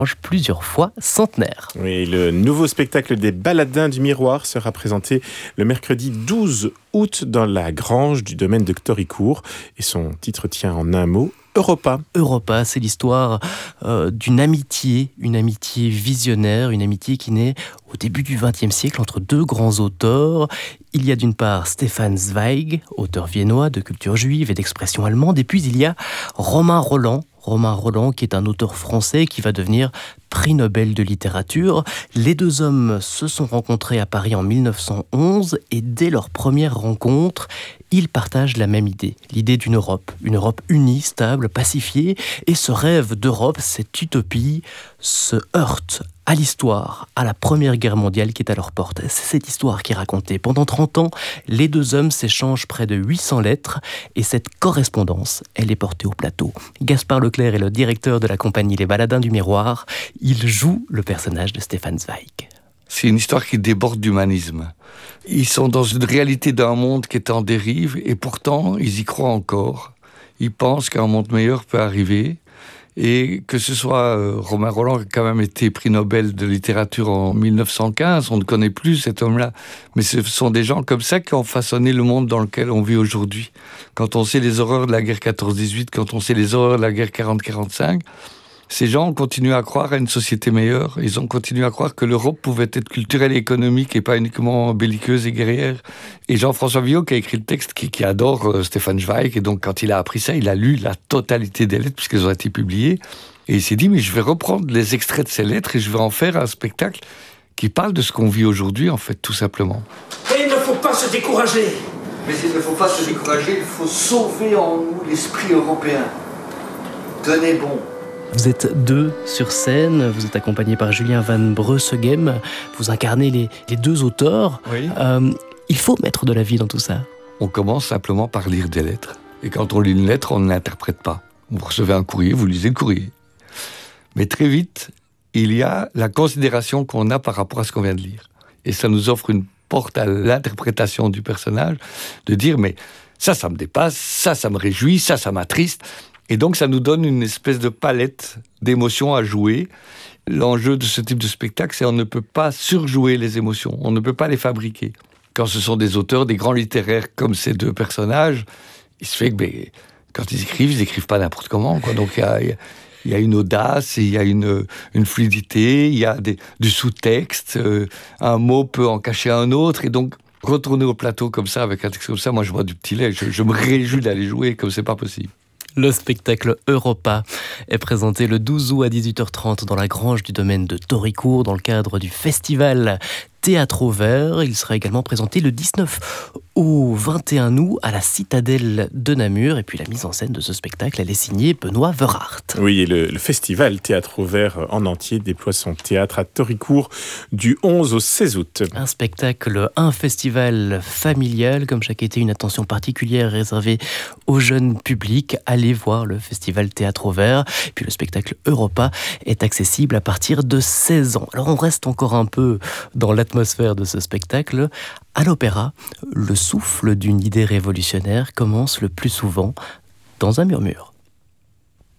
plusieurs fois centenaire. Oui, le nouveau spectacle des Baladins du Miroir sera présenté le mercredi 12 août dans la grange du domaine de Thoricourt. Et son titre tient en un mot, Europa. Europa, c'est l'histoire d'une amitié, une amitié visionnaire, une amitié qui naît au début du XXe siècle entre deux grands auteurs. Il y a d'une part Stefan Zweig, auteur viennois de culture juive et d'expression allemande, et puis il y a Romain Rolland, qui est un auteur français qui va devenir prix Nobel de littérature. Les deux hommes se sont rencontrés à Paris en 1911 et dès leur première rencontre, ils partagent la même idée, l'idée d'une Europe, une Europe unie, stable, pacifiée. Et ce rêve d'Europe, cette utopie, se heurte à l'histoire, à la Première Guerre mondiale qui est à leur porte. C'est cette histoire qui est racontée. Pendant 30 ans, les deux hommes s'échangent près de 800 lettres et cette correspondance, elle est portée au plateau. Gaspard Leclerc est le directeur de la compagnie Les Baladins du Miroir. Il joue le personnage de Stefan Zweig. C'est une histoire qui déborde d'humanisme. Ils sont dans une réalité d'un monde qui est en dérive et pourtant, ils y croient encore. Ils pensent qu'un monde meilleur peut arriver. Et que ce soit Romain Rolland, qui a quand même été prix Nobel de littérature en 1915, on ne connaît plus cet homme-là. Mais ce sont des gens comme ça qui ont façonné le monde dans lequel on vit aujourd'hui. Quand on sait les horreurs de la guerre 14-18, quand on sait les horreurs de la guerre 40-45, ces gens ont continué à croire à une société meilleure. Ils ont continué à croire que l'Europe pouvait être culturelle et économique et pas uniquement belliqueuse et guerrière. Et Jean-François Villot, qui a écrit le texte, qui adore Stefan Zweig, et donc quand il a appris ça, il a lu la totalité des lettres puisqu'elles ont été publiées. Et il s'est dit, mais je vais reprendre les extraits de ces lettres et je vais en faire un spectacle qui parle de ce qu'on vit aujourd'hui, en fait, tout simplement. Et il ne faut pas se décourager. Mais il ne faut pas se décourager, il faut sauver en nous l'esprit européen. Tenez bon. Vous êtes deux sur scène, vous êtes accompagné par Julien Van Breuseghem, vous incarnez les deux auteurs. Oui. Il faut mettre de la vie dans tout ça. On commence simplement par lire des lettres. Et quand on lit une lettre, on ne l'interprète pas. Vous recevez un courrier, vous lisez le courrier. Mais très vite, il y a la considération qu'on a par rapport à ce qu'on vient de lire. Et ça nous offre une porte à l'interprétation du personnage, de dire, mais ça me dépasse, ça me réjouit, ça m'attriste. Et donc, ça nous donne une espèce de palette d'émotions à jouer. L'enjeu de ce type de spectacle, c'est qu'on ne peut pas surjouer les émotions. On ne peut pas les fabriquer. Quand ce sont des auteurs, des grands littéraires comme ces deux personnages, il se fait que quand ils écrivent pas n'importe comment, quoi. Donc, il y a une audace, il y a une fluidité, il y a du sous-texte. Un mot peut en cacher un autre. Et donc, retourner au plateau comme ça, avec un texte comme ça, moi, je vois du petit lait. Je me réjouis d'aller jouer comme c'est pas possible. Le spectacle Europa est présenté le 12 août à 18h30 dans la grange du domaine de Thoricourt dans le cadre du festival Théâtre au Vert. Il sera également présenté le 19 au 21 août à la Citadelle de Namur. Et puis la mise en scène de ce spectacle, elle est signée Benoît Verhart. Oui, et le festival Théâtre au Vert en entier déploie son théâtre à Thoricourt du 11 au 16 août. Un festival familial, comme chaque été, une attention particulière réservée au jeune public. Allez voir le festival Théâtre au Vert. Et puis le spectacle Europa est accessible à partir de 16 ans. Alors on reste encore un peu dans l'atmosphère de ce spectacle. À l'opéra, le souffle d'une idée révolutionnaire commence le plus souvent dans un murmure.